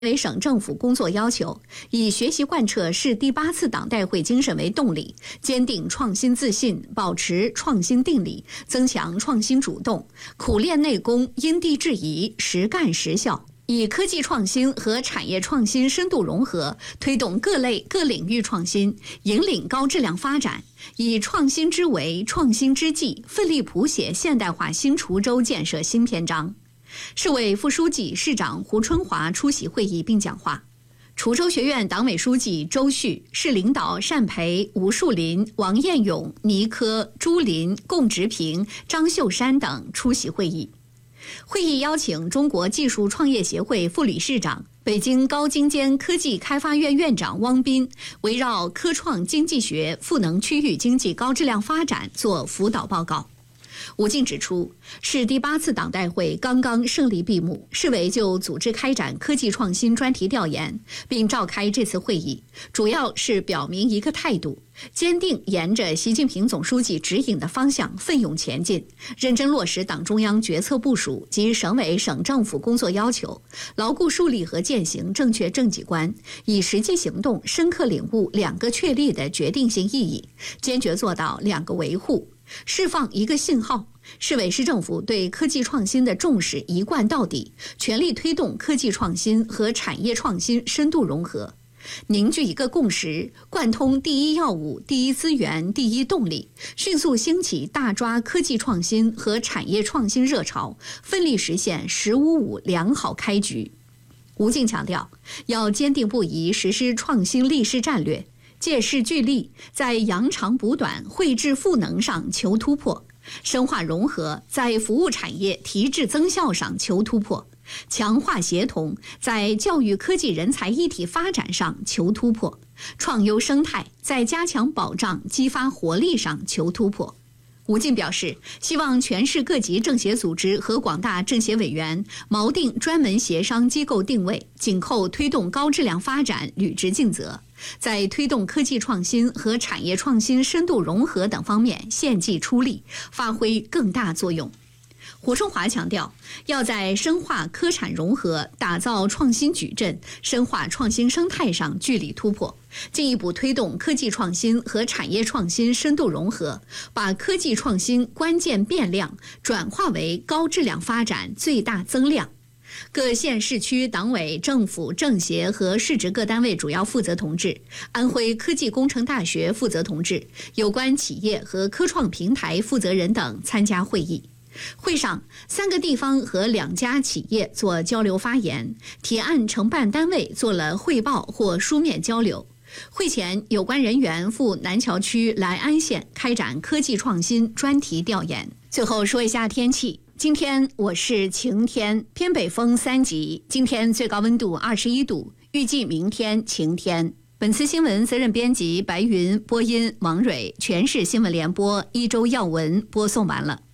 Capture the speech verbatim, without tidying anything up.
为省政府工作要求，以学习贯彻市第八次党代会精神为动力，坚定创新自信，保持创新定力，增强创新主动，苦练内功，因地制宜，实干实效。以科技创新和产业创新深度融合，推动各类各领域创新，引领高质量发展，以创新之为创新之计，奋力谱写现代化新滁州建设新篇章。市委副书记、市长胡春华出席会议并讲话。滁州学院党委书记周旭、市领导单培、吴树林、王彦勇、倪科、朱林、龚直平、张秀山等出席会议。会议邀请中国技术创业协会副理事长、北京高精尖科技开发院院长汪斌围绕科创经济学赋能区域经济高质量发展做辅导报告。吴静指出，市第八次党代会刚刚胜利闭幕，市委就组织开展科技创新专题调研，并召开这次会议，主要是表明一个态度：坚定沿着习近平总书记指引的方向奋勇前进，认真落实党中央决策部署及省委省政府工作要求，牢固树立和践行正确政绩观，以实际行动深刻领悟两个确立的决定性意义，坚决做到两个维护。释放一个信号，市委市政府对科技创新的重视一贯到底，全力推动科技创新和产业创新深度融合，凝聚一个共识，贯通第一要务、第一资源、第一动力，迅速兴起大抓科技创新和产业创新热潮，奋力实现“十五五”良好开局。吴静强调，要坚定不移实施创新立市战略，借势聚力，在扬长补短、绘制赋能上求突破，深化融合，在服务产业提质增效上求突破，强化协同，在教育科技人才一体发展上求突破，创优生态，在加强保障、激发活力上求突破。吴静表示，希望全市各级政协组织和广大政协委员锚定专门协商机构定位，紧扣推动高质量发展履职尽责，在推动科技创新和产业创新深度融合等方面献计出力，发挥更大作用。胡春华强调，要在深化科产融合、打造创新矩阵、深化创新生态上据理突破，进一步推动科技创新和产业创新深度融合，把科技创新关键变量转化为高质量发展最大增量。各县市区党委政府政协和市直各单位主要负责同志、安徽科技工程大学负责同志、有关企业和科创平台负责人等参加会议。会上，三个地方和两家企业做交流发言，提案承办单位做了汇报或书面交流。会前，有关人员赴南桥区来安县开展科技创新专题调研。最后说一下天气，今天我是晴天，偏北风三级，今天最高温度二十一度，预计明天晴天。本次新闻责任编辑白云，播音王蕊，全市新闻联播一周要闻播送完了。